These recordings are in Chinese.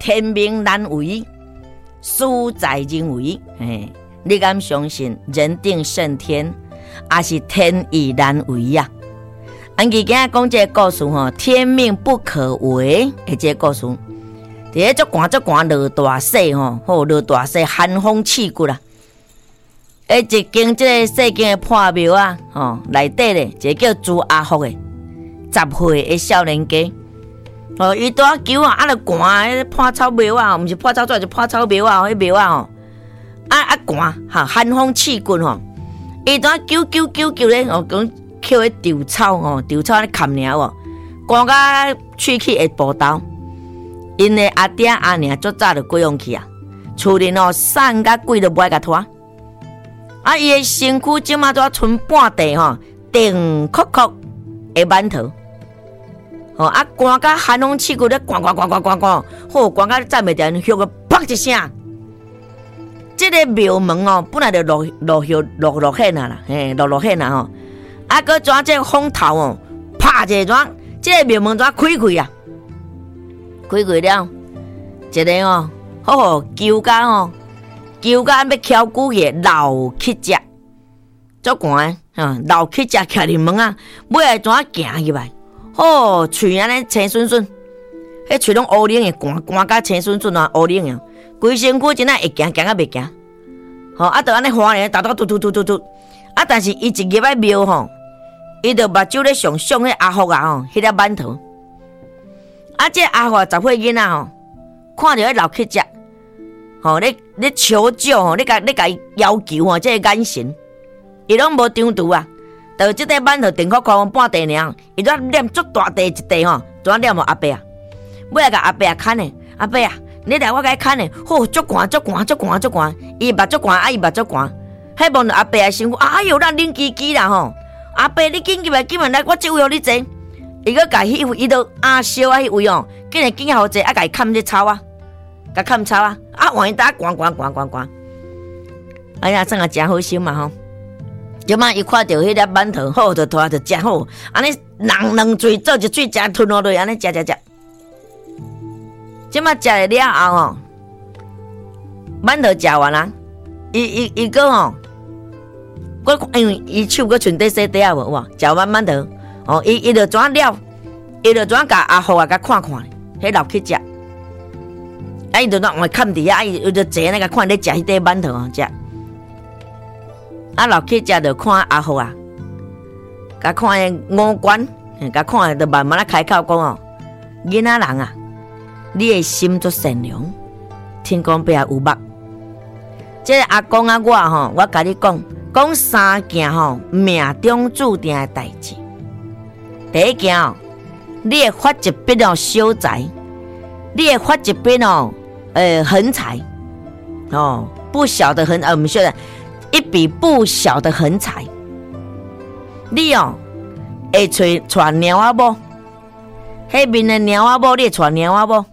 天命难违，事在人为。你敢相信人定胜天，还是天意难违呀？俺今仔讲这个故事天命不可违，这个故事，伫足寒落大雪落大雪寒风刺骨啦。一间这个世间的破庙啊，内底咧一个叫朱阿福的10岁的少年家，伊拄啊求啊，就寒破草庙啊，毋是破草纸，就破草庙啊，迄庙啊寒，寒风刺骨伊拄啊求咧，讲捡迄稻草稻草咧砍尔赶到喙齿会爆豆。因的阿爹阿娘足早就过往去啊，厝里散甲鬼都袂甲拖。伊的身躯即马拄啊剩半地定壳壳的馒头。赶到寒风刺骨咧，赶，赶到站袂住，响个啪一声。这个庙门本来就落险啊啦，落险啊搁转这个风头啪一下，这个庙门开啊，开了，一个好求甲要翘骨嘅老乞食，足寒老乞食徛伫门啊，尾来怎行入来？喙安尼青笋笋，迄喙拢乌冷的，寒甲青笋笋乌冷的，规身躯真会行啊袂行，就安尼滑咧，突，但是伊一入来庙伊就目睭咧上迄阿福啊迄粒馒头，这阿福10岁囡仔看着迄老乞食。你求救你甲伊要求这个眼神，伊拢无张图啊，就这块馒头定壳壳半地尔，伊都念足大地一地怎啊念阿伯啊？尾来甲阿伯牵呢，阿伯啊，你来我甲伊牵呢，足寒，伊目足寒，伊目足寒，迄望着阿伯的身躯，哎哟，咱冷叽叽啦阿伯你紧入来，我这位你坐，伊个甲迄位伊都烧迄位竟然好坐，甲伊砍这草啊！甲砍草啊！换伊打赶，哎呀，真个真好心嘛即摆伊看到迄粒馒头，就拖就食好，安尼人两嘴做一嘴食吞落去，安尼食。即摆食了后馒头食完啦，伊个我因为伊手个穿底洗底啊无哇，食完馒头伊就怎了，伊就怎甲阿福啊甲看，迄老乞食。伊就往砍伫遐，伊就坐那个看咧食迄块馒头食。老乞食就看阿福啊，甲看迄五官，甲看就慢慢开口讲囡仔人啊，你的心足善良，天公伯有目。这个阿公啊我甲你讲三件命中注定的代志。第一件你会发一笔小财，你会发一笔横财不小的横不晓得一笔不小的横财。你会娶猫仔某，迄面的猫仔某你会娶猫仔某。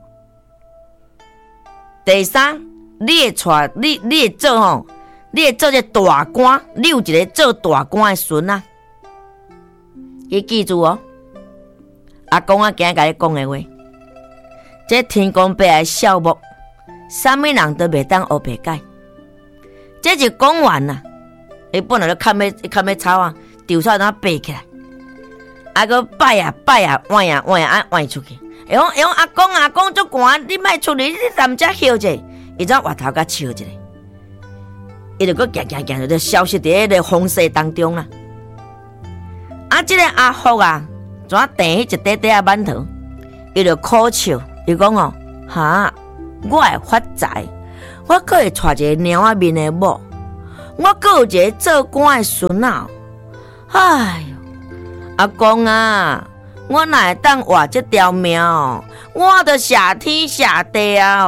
第三，你会做你会做一个大官，你有一个做大官的孙啊。你记住阿公啊今日甲你讲的话，这天公伯的孝目。啥物人都袂当学白改，这就讲完啦。伊本来就砍迄草啊，稻草怎爬起来，个摆啊，换换出去。会讲阿公足寒，你莫出去，你踮遮休者，伊怎滑头甲笑一下，伊就搁行就消失伫迄个风势当中啦。这个阿福啊，怎订迄一块馒头，伊就苦笑，伊讲我会发财，我可会娶一个猫仔面的某，我阁有一个做官的孙啊！哎哟，阿公啊，我哪会当活这条命我就下天下地啊！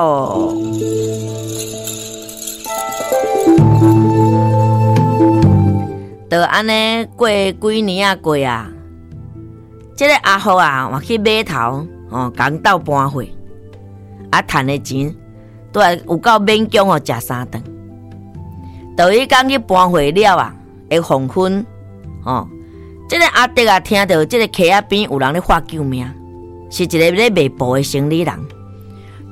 就安尼过几年啊过啊，这个阿福啊，我去码头港岛搬货。赚的钱都还有够勉强食3顿。到伊刚去搬回了啊，会黄昏这个阿德啊，听到这个溪仔边有人咧喊救命，是一个咧卖布的生理人，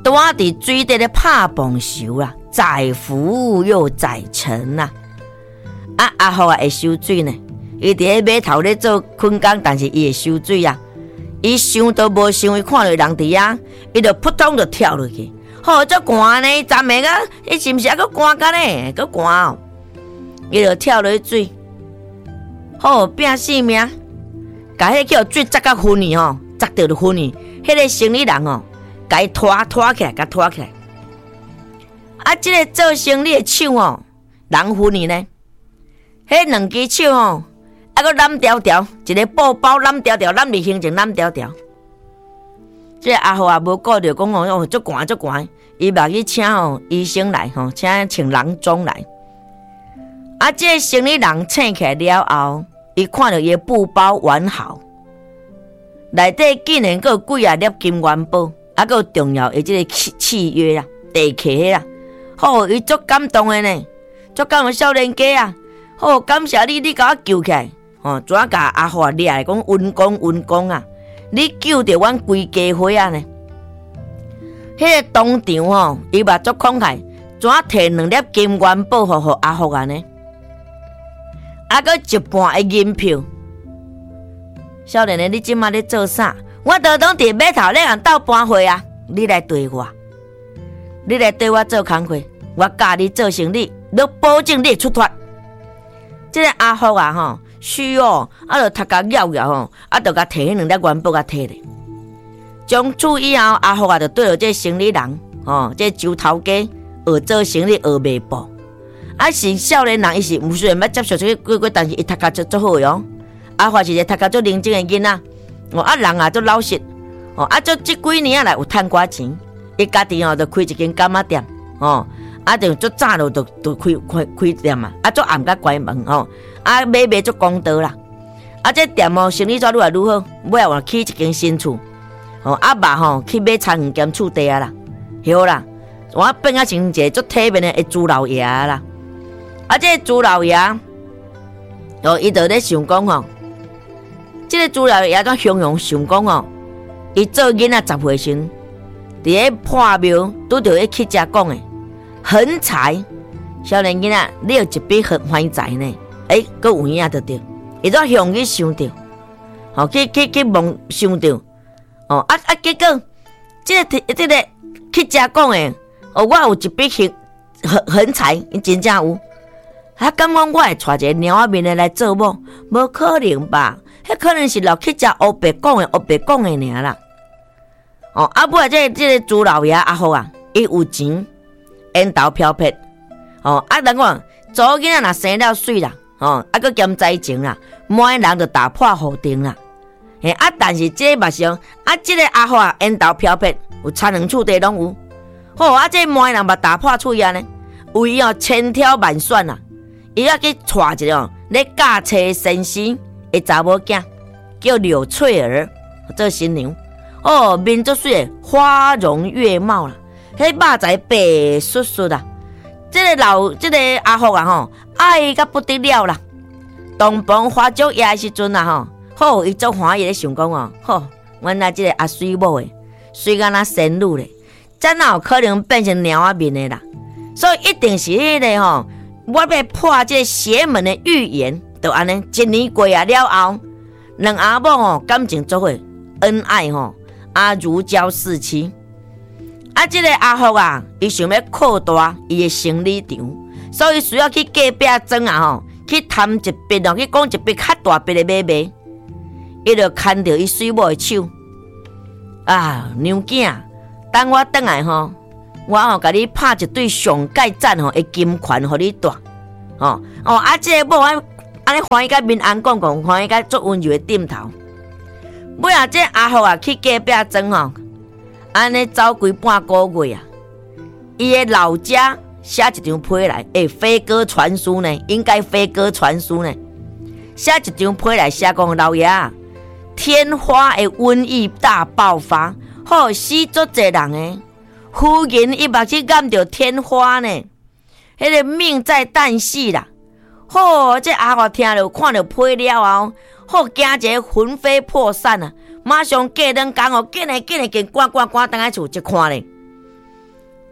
住伫水底咧拍棒游啦，载浮又载沉啦。阿福会收水呢，伊伫咧码头咧做捆工，但是伊会收水啊。伊想都无想，伊看到人伫遐，伊就扑通就跳落去。好，足寒呢，伊站下个，伊是毋是还佫寒干呢？佫寒哦，伊就跳落去水。好，拼性命，甲迄叫水砸甲昏去吼，砸到就昏去。迄个生理人哦，甲伊拖起来，甲拖起来。啊，即个做生理的手哦，人昏去呢。迄两只手吼，啊，佫揽条条，一个布包揽条条，揽入形成揽条条。即个阿福也无顾着讲哦，足寒足寒，伊嘛去请吼医生来吼，请郎中来。啊，即个生理人醒起来了后，伊看到伊的布包完好，内底竟然佫有几啊粒金元宝，啊，佫有重要的即个契约啦、地契啦。好，伊足感动的呢，足感动少年家啊！好，感谢你，你甲我救起来，吼，怎甲阿福掠来讲运功啊！你救着阮规家伙啊呢！迄个当场吼，伊嘛足慷慨，怎摕2粒金元宝互阿福啊呢？啊，佫1半的银票。少年的，你即马咧做啥？我都拢伫码头咧人斗搬货啊！你来对我，你来对我做工课，我教你做生意，你保证你会出脱。即个阿福啊吼，虚哦，啊，就头壳咬咬吼，啊，就甲摕迄2粒元宝甲摕咧。从此以后，阿福啊，就对着这生理人，吼，这周头家学做生意学卖布。啊，是少年人，伊是虽然要接受这个但是伊头壳足好哟。阿福是一个头壳足认真的囡仔，哦，啊，人啊足老实，哦，啊，足这几年来有趁寡钱，伊家己哦，就开一间干仔店，哦。啊，就足早就开店嘛，啊，足暗甲关门吼，啊，买足公道啦。啊，这店哦，生意愈来愈好，尾啊起一间新厝，哦，阿爸吼去买田园兼厝地啊啦，好啦，我变啊成一个足体面的朱老爷啦。啊，这朱老爷，哦，伊就咧想讲吼，这个朱老爷怎雄想讲吼，伊做囡仔10岁时，伫咧破庙拄着迄乞食讲的。横财，少年囡仔，你有一笔横还财呢？佫有影就对，伊都向去想着，吼，去梦想着，哦，结果，这个去食讲的，哦，我有一笔横财，真正有。啊，敢讲我会带一个猫仔面的来做某？无可能吧？迄可能是老去食黑白讲的尔啦。哦，啊，不过这个朱老爷阿福啊，伊有钱。缘投漂泊，哦，啊，人讲祖囡仔若生了水啦，哦，啊，佫兼财情啦，每人就打破互定啦。嘿，啊，但是这嘛是啊，这个阿福啊，缘投漂泊，有田园厝地拢有。好，啊，这每人嘛打破厝呀呢，为哦千挑万选啦，伊要去带一个咧驾车先生的查某囝，叫柳翠儿做新娘。哦，面足水，花容月貌啦。迄肉仔白雪雪啦，这个阿福啊吼，爱甲不得了啦。东房花烛夜的时阵啊吼，好，伊足欢喜咧想讲哦，好，原来这个阿水某诶，水敢若仙女咧，怎哪有可能变成猫仔面的啦？所以一定是迄个吼，我要破这个邪门的预言，就安尼1年过啊了后，两阿某吼感情足伙，恩爱吼，如胶似漆。啊，这个阿福啊，伊想要扩大伊的生理场，所以需要去隔壁庄啊吼，去谈一笔哦，去讲一笔较大笔的买卖。伊就牵着伊水某的手，啊，娘囝，等我转来吼，我吼甲你拍一对上界赞吼的金环，互你戴。哦，啊，这个某安尼欢喜甲面红讲讲，欢喜甲足温柔的点头。尾啊，这阿福啊去隔壁庄吼。安尼走几半个月啊，伊的老家写一张批来，飞鸽传书呢，应该飞鸽传书呢，写一张批来写讲老爷啊，天花的瘟疫大爆发，好死足侪人诶，夫人伊目去染着天花呢，迄个命在旦夕啦。好，这阿华听了看了批了后，好惊一个魂飞魄散啊！马上过2天哦，紧赶，赶赶赶，等来厝一看咧，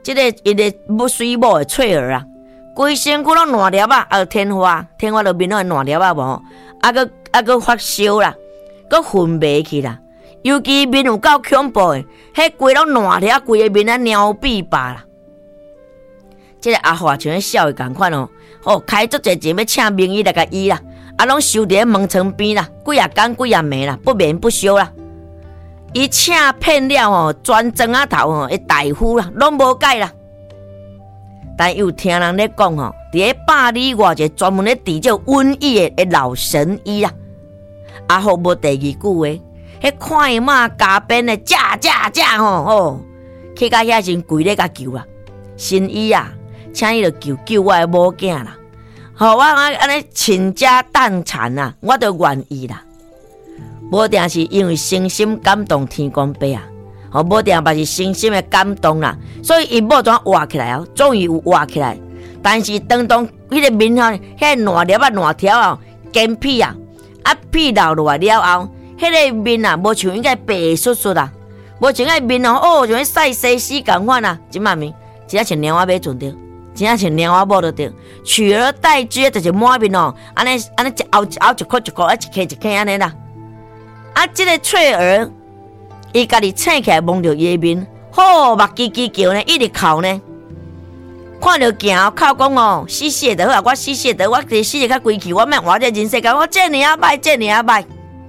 这个伊个要水某的翠儿啊，规身躯拢烂粒啊，天花落面拢烂粒啊无，个发烧啦，个昏迷去啦。尤其面有够恐怖的，迄规拢烂粒，规个面啊尿闭巴啦。这个阿华像咧笑的共款哦，开足侪钱要请名医来甲医啦，拢收伫咧门床边啦，几啊天几啊暝啦，不眠不休啦。伊请骗了全庄仔头的大夫啦，拢无解啦。但又听人咧讲伫咧百里外一个专门咧治这瘟疫的老神医啊，阿福无第二句话，迄看伊嘛加鞭的驾去到遐时跪咧甲求啊，神医啊！请你着救我的某囝啦！我安尼倾家荡产啊，我都愿意啦。无定是因为诚心感动天公伯啊，无定嘛是诚心的感动啦。所以伊某怎活起来终于有活起来。但是当迄个面迄个烂粒烂条干屁屁流落来了后，迄个面无像应该白xuất xuất啊，无像迄面像咧晒西施共款啊，即嘛面只像猫仔尾准着。真正像猫仔某就对，取而代之就是满面安尼一凹一块一块，一颗安尼啦。这个翠儿，伊家己醒起来望着伊的面，目叽叽叫呢，一直哭呢。看着行靠讲死死就好，我死死的，我死死较规气，我莫活这人世间，我这尔歹。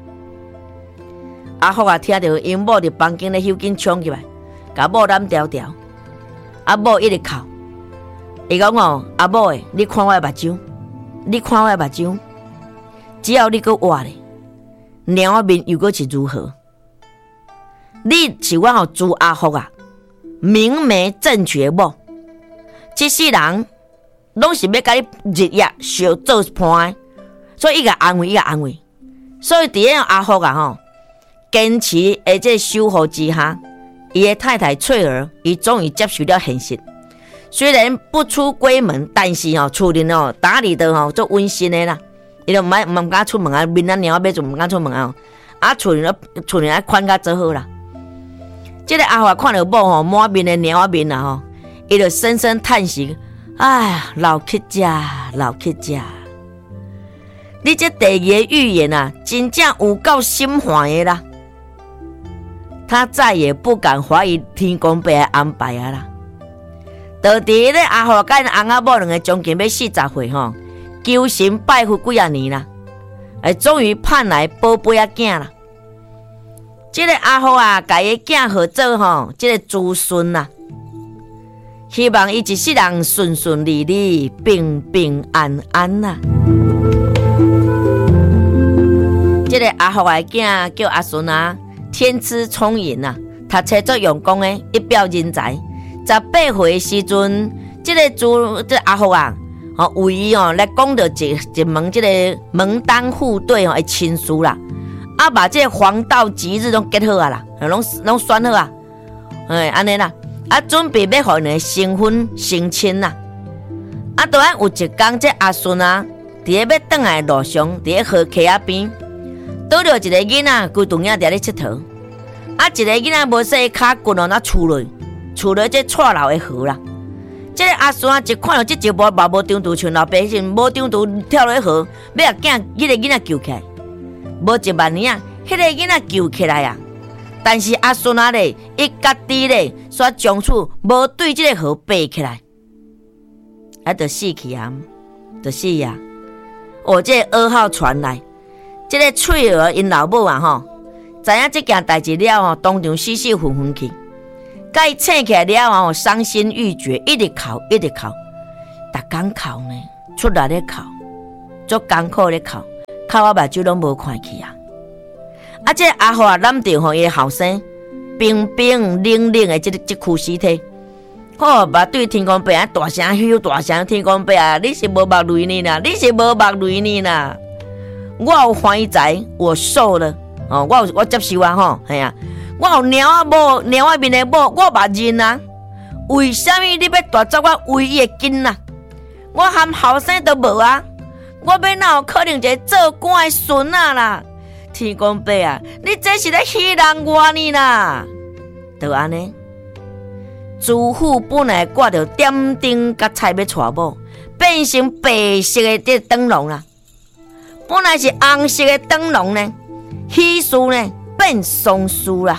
阿福听着因某伫房间咧休紧冲起来，甲某揽条条，某一直哭。伊讲阿某诶，你看我的目睭，只要你搁活咧，猫仔面又搁是如何？你是我朱阿福啊，明媒正娶某，这世人拢是要甲你日夜相做伴，所以伊个安慰，所以伫咧阿福啊坚持而这守护之下，伊的太太翠儿，伊终于接受了现实。虽然不出闺门，但是厝里打理得做温馨的啦。伊就唔敢出门啊，面啊猫尾就唔敢出门啊。厝里爱款甲做好啦。这个阿华看到某满面的猫面啊伊就深深叹息：哎呀，老乞家，你这第二个预言啊，真正有够心寒的啦。他再也不敢怀疑天公伯的安排啊啦。就伫咧阿华甲翁仔某两个将近要40岁求神拜佛几啊年啦，终于盼来宝贝仔囝啦。这个阿华啊，甲伊囝号做这个子孙啦，希望伊一世人顺顺利利、平平安安啦。这个阿华的囝叫阿顺啊，天资聪颖啊，读册做用功的，一表人才。18岁的时阵，这个阿福啊，为伊来讲到一门这个门当户对的亲事啦，把这个黄道吉日拢结好啊啦，拢选好啊，安尼啦，准备要互因成婚成亲啦。突然有一天，这阿顺啊，伫咧要转来的路上，伫咧河溪仔边，倒着一个囡仔，规顿仔伫咧佚佗，一个囡仔无说脚骨那厝落这错漏的河啦，这个阿顺啊，一看到这一幕，嘛无中途像老爸时无中途跳落河，要把迄个囡仔救起来。无一万年啊，迄个囡仔救起来啊，但是阿顺啊咧，伊家己咧，煞从此无对这个河爬起来，就死去啊，就死啊！这个噩耗传来，这个翠儿因老母啊知影这件代志了当场死死昏昏去。甲伊醒起来了伤心欲绝，一直哭，逐天哭呢，出来咧哭，足艰苦咧哭，哭目睭拢无看去啊！这个阿华揽着伊后生，冰冰冷冷的这具尸体，嘛对天公伯大声嘘，天公伯啊，你是无目泪呢？我有怀财，我受了我接受啊系啊。我有猫仔面的某，我目认啊。为什么你要夺走我唯一的囡啊？我含后生都无啊！我要哪有可能一个做官的孙啊啦？天公伯啊，你这是咧戏人我呢啦？就安尼， 朱妇本来挂着点灯甲菜要娶某，变成白色的这灯笼啦。本来是红色的灯笼呢，喜事呢变丧事啦。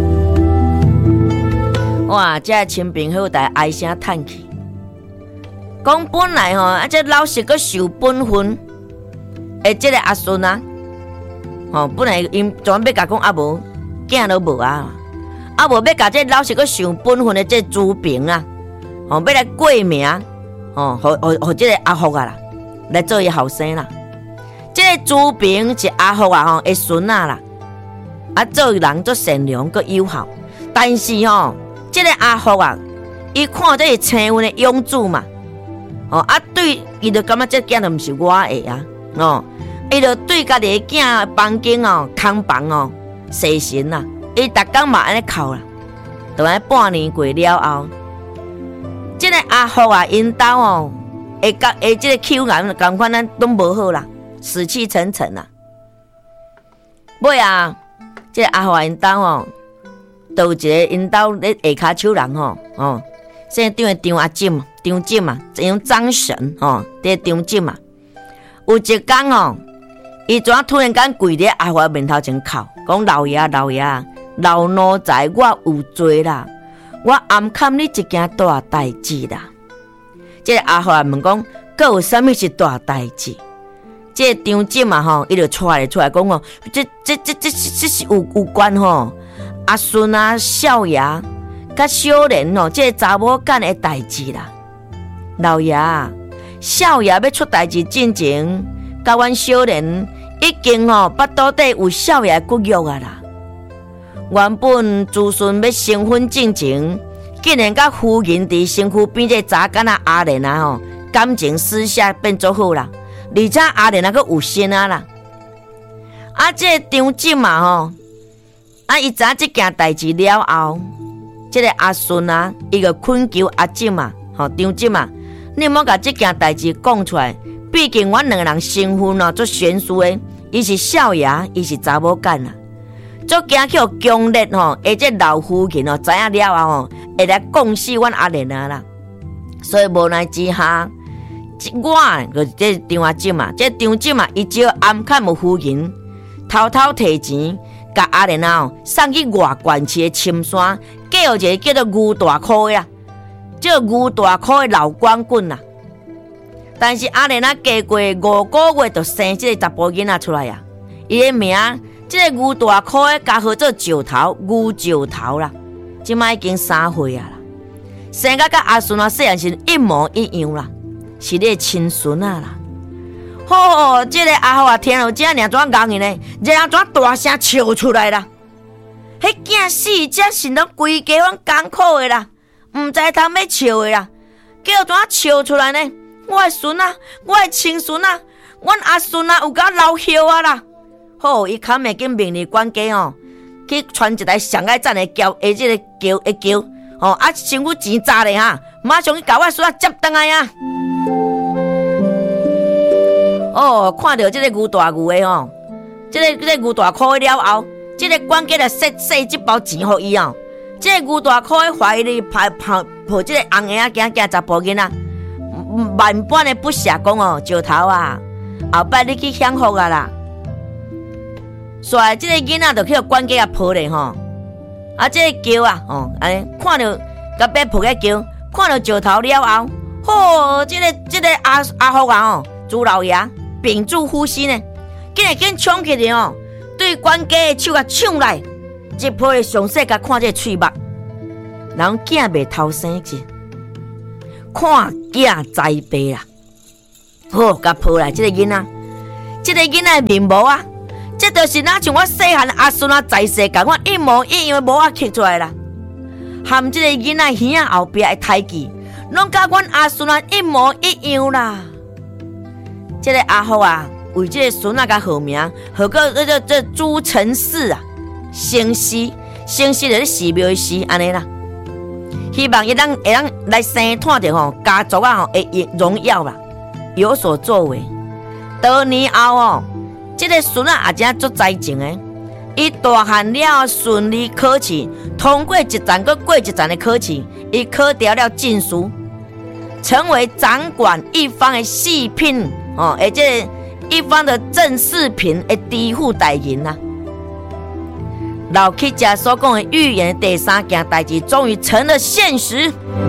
哇！这亲朋好友唉声叹气，讲本来吼这老实阁受本分，这个阿孙啊，本来因专要甲讲啊无囝都无啊，无要甲这老实阁受本分的这朱平啊，要来过名，互这个阿福啊啦，来做伊后生啦。这个朱平是阿福啊的孙啊啦，做人做善良阁友好，但是这个阿福啊，伊看这是青云的养子嘛，对伊就感觉这囝就不是我的啊，伊就对家己的囝房间空房细心啦，伊逐工嘛安尼哭啦，就安半年过了后，这个阿福啊，因兜这个口眼感款咱都无好啦，死气沉沉啦。尾啊，这个阿福因兜有一个因兜咧下骹手人现场的张阿进张进嘛，用张神这张进嘛，有一天伊怎突然间跪伫阿福面头前哭，讲老爷老爷，老奴在我有罪啦，我暗砍你一件大代志啦。这个阿福问讲，佫有啥物是大代志？这个张进嘛伊就出来讲这是有关阿孙啊、少爷甲小莲这个查某干的代志啦。老爷，少爷要出代志之前，甲阮小莲已经腹肚底有少爷骨肉啊啦。原本子孙要成婚之前，竟然甲夫人伫身躯边这查囡仔阿莲啊感情私下变做好啦，而且阿莲佫有心啊啦。这个张进嘛伊知影这件代志了后，这个阿孙啊，伊个恳求阿进嘛，张进嘛，你莫甲这件代志讲出来，毕竟阮两个人身份做悬殊的，伊是少爷，伊是查某干啦，做惊去强烈这老夫人知影了后会来讲死阮阿莲啊啦。所以无奈之下，我就是这张阿进嘛，这张进嘛，伊只要暗砍有夫人，偷偷摕钱。甲阿莲送去外县市的深山，叫一个叫做牛大箍的啦，这牛大箍的老光棍啦。但是阿莲嫁过5个月就生这个查甫囡仔出来呀，伊的名这个牛大箍的加号做石头，牛石头啦。即摆已经3岁啊啦，生甲阿孙细汉时一模一样啦，是你的亲孙啊啦。这个阿福听到这样怎讲呢？怎大声笑出来啦？迄囝死才是拢规家阮艰苦的啦，唔知通要笑的啦，叫怎笑出来呢？我的孙啊，我的亲孙啊，阮阿孙啊有甲老朽啊啦！伊砍下去命令管家去传一台上爱赞的轿，这个轿身躯钱砸咧马上去甲我孙啊接倒来啊！看到这个牛大牛的这个牛大箍了后，这个管家就塞这包钱给伊这个牛大箍的怀里抱这个红鞋仔查甫囡仔，万般的不舍讲石头啊，后摆你去享福啊啦。所以这个囡仔就去管家抱咧这个轿安尼看到甲别抱个轿，看到石头了后，这个阿福啊朱老爷。屏住呼吸呢，竟然冲起来对管家的手抢来，一抱的上细甲看这嘴目，人囝未偷生去，看囝栽培啦，甲抱来这个囡仔，这个囡仔面模啊，这就是哪像我细汉阿孙啊在世共我一模一样的模啊刻出来啦，含这个囡仔耳仔后壁的胎记，拢甲阮阿孙啊一模一样啦。这个阿福啊，为这个孙啊，甲号名，号个这朱成嗣啊，生死就是寺庙的寺，安尼啦。希望会当来生探着家族啊的荣耀啦，有所作为。多年后这个孙啊也真足才情的， 伊大汉了，顺利考试，通过一站搁过一站的考试，伊考掉了进士，成为掌管一方的四品而且一方的正四品的知府大人啊。老乞家所讲的预言第三件代志，终于成了现实。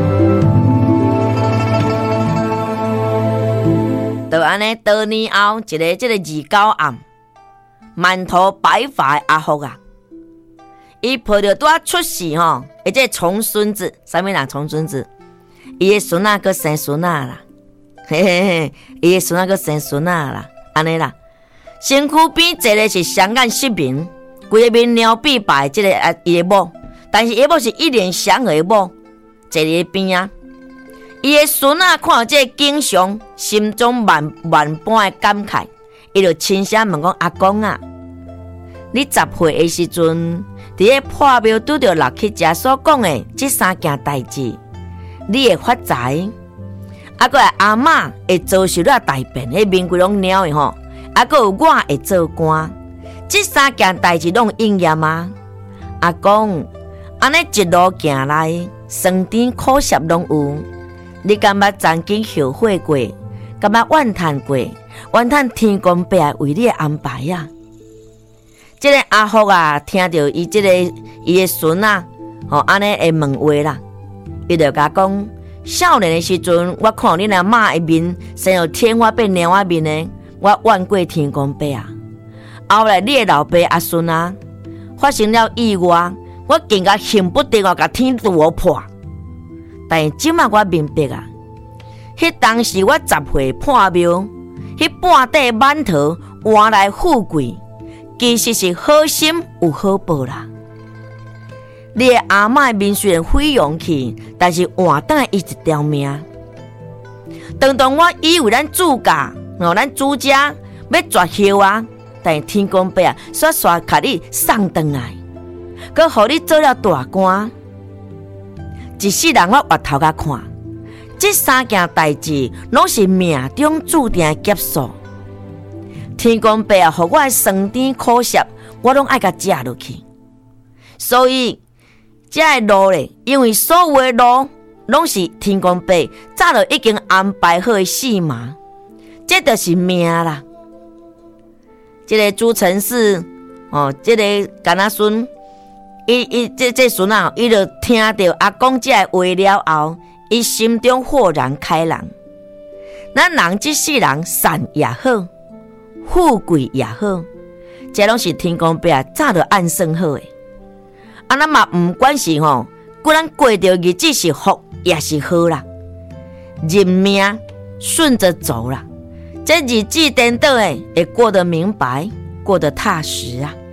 就安尼，多年后，这个29暗，满头白发的阿福啊，伊抱着拄出世而且重孙子，啥物人重孙子？伊的孙仔搁生孙仔啦，嘿嘿嘿，伊的孙仔搁生孙仔啦，安尼啦。身躯边坐的是双眼失明，规个面鸟比白，这个伊的某，但是伊某是一脸祥和的某，坐伫边啊。伊的孙仔看到这个景象，心中万般的感慨，伊就轻声问讲：“阿公啊，你10岁的时阵，伫咧破庙拄着老乞家所讲的这3件代志，你会发财，啊，搁阿嬷会遭受了大变，迄面规拢鸟的吼，啊，搁有我会做官，这3件代志拢应验吗？”阿公，安尼一路行来，酸甜苦涩拢有。你敢捌曾经后悔过？敢捌怨叹过？怨叹天公伯啊为你的安排啊？这个阿福啊，听到伊伊的孙啊，安尼会问话啦，伊就甲讲：少年的时阵，我看你阿妈的面生有天花变鸟仔面的，我怨过天公伯啊。后来你的老爸阿孙啊，发生了意外，我更加恨不得我甲天夺破。但即马我明白啊，迄当时我10岁破庙，迄半底满头换来富贵，其实是好心有好报啦。你的阿嬷面虽然毁容去，但是换等伊一条命。当我以为咱主家咱主家要绝后啊，但天公伯啊，煞甲你送转来，佮互你做了大官。一世人我回头甲看，这3件代志拢是命中注定的劫数。天公伯啊，互我的酸甜苦涩，我拢爱甲食落去。所以，这个路咧，因为所有的路拢是天公伯早就已经安排好的戏码，这就是命啦。这个朱成嗣这个干仔孙。这孙啊，伊就听到阿公这话了后，伊心中豁然开朗。咱人这世人善也好，富贵也好，这拢是天公伯早就暗算好的。咱嘛唔管是咱过着日子是福也是好啦，认命顺着走啦，这日子颠倒的会过得明白，过得踏实啊。